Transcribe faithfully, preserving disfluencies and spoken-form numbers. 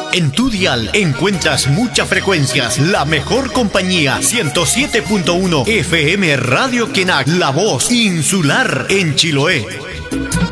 En tu dial encuentras muchas frecuencias. La mejor compañía, ciento siete punto uno F M Radio Quenac, la voz insular en Chiloé.